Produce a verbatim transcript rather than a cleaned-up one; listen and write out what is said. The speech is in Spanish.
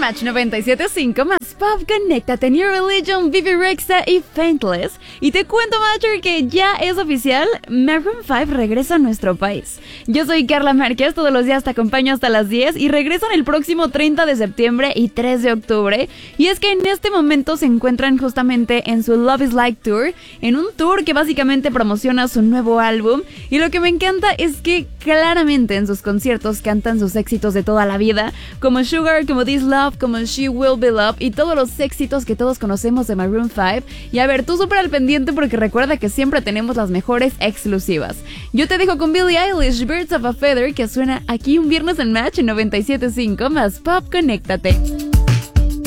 Match noventa y siete punto cinco más Pop, conéctate, New Religion, Vivi Rexha y Faithless. Y te cuento, Matcher, que ya es oficial, Maroon cinco regresa a nuestro país. Yo soy Carla Márquez, todos los días te acompaño hasta las diez y regresan el próximo treinta de septiembre y tres de octubre. Y es que en este momento se encuentran justamente en su Love is Like Tour, en un tour que básicamente promociona su nuevo álbum. Y lo que me encanta es que claramente en sus conciertos cantan sus éxitos de toda la vida, como Sugar, como This Love, como She Will Be Loved y todos los éxitos que todos conocemos de Maroon cinco. Y a ver, tú súper al pendiente porque recuerda que siempre tenemos las mejores exclusivas. Yo te dejo con Billie Eilish, Birds of a Feather, que suena aquí un viernes en Match noventa y siete punto cinco más Pop, conéctate.